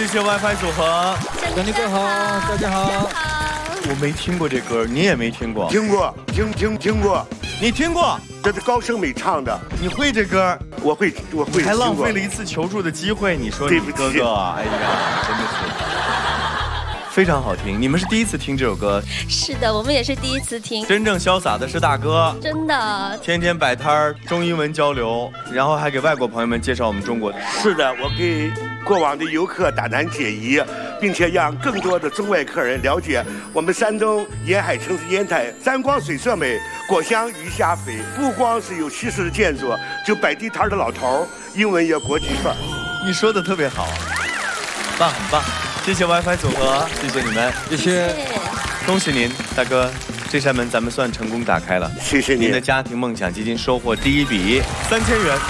谢谢 WiFi 组合。 张立哥好，大家好。 我没听过这歌，你也没听过？ 听过，听过。 你听过？ 这是高胜美唱的。 你会这歌？ 我会。 还浪费了一次求助的机会，你说你哥哥啊？哎呀，真的是。非常好听，你们是第一次听这首歌？ 是的，我们也是第一次听。 真正潇洒的是大哥， 真的， 天天摆摊儿，中英文交流，然后还给外国朋友们介绍我们中国。 是的，我给过往的游客打难解疑，并且让更多的中外客人了解我们山东沿海城市烟台，山光水色美，果香鱼虾肥。不光是有西式的建筑，就摆地摊的老头，英文也国际范儿。 你说的特别好，棒，很棒。谢谢 WiFi 组合，谢谢你们， 谢谢， 恭喜您，大哥，这扇门咱们算成功打开了。 谢谢您。 您的家庭梦想基金收获第一笔3000元，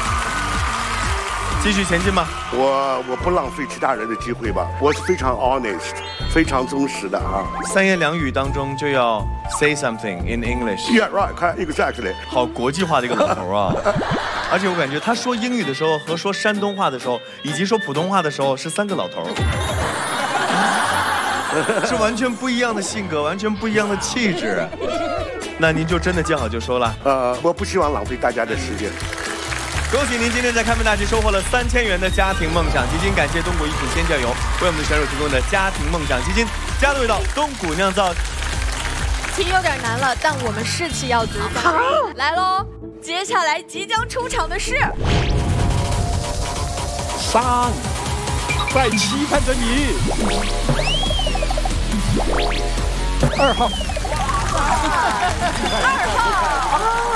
继续前进吗？ 我不浪费其他人的机会吧，我是非常 honest， 非常忠实的啊。 3言2语当中就要 say something in English。Yeah, right, exactly。 好国际化的一个老头啊。而且我感觉他说英语的时候和说山东话的时候，以及说普通话的时候是3个老头，是完全不一样的性格，完全不一样的气质。那您就真的见好就收了。 我不希望浪费大家的时间。 恭喜您今天在开门大吉收获了3000元的家庭梦想基金，感谢东谷一品鲜酱油为我们的选手提供的家庭梦想基金，家的味道，东谷酿造。 题有点难了，但我们士气要足。好，来喽！接下来即将出场的是 3，在期盼着你。2号。 2号。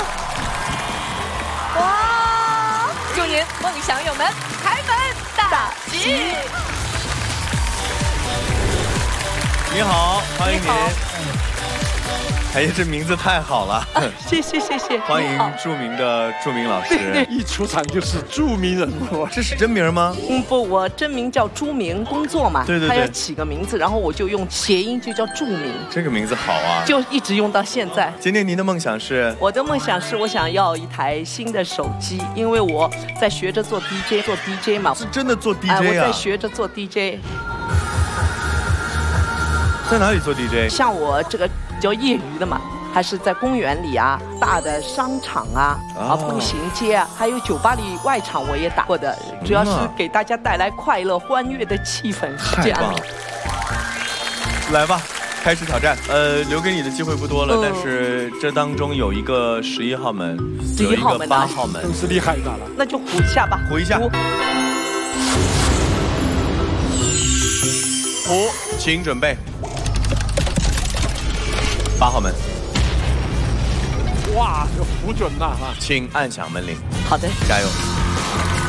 哇！祝您梦想有门，开门大吉！ 你好，欢迎您。哎呀，这名字太好了！ 谢谢。 欢迎著名老师， 一出场就是著名人物。 这是真名吗？ 不，我真名叫朱明，工作嘛， 对， 他要起个名字，然后我就用谐音，就叫著名。 这个名字好啊， 就一直用到现在。 今天您的梦想是？ 我的梦想是我想要一台新的手机，因为我在学着做 DJ 嘛。 是真的做 DJ 啊？ 我在学着做 DJ。 在哪里做 DJ？ 像我这个比较业余的嘛，还是在公园里啊、大的商场啊、步行街啊，还有酒吧里外场我也打过的，主要是给大家带来快乐欢悦的气氛，是这样的。 来吧，开始挑战。留给你的机会不多了，但是这当中有一个11号门，有一个8号门， 真是厉害的了。 那就胡一下吧， 胡一下。胡，请准备。8号门。 哇，这胡准呐！ 请按响门铃。 好的， 加油。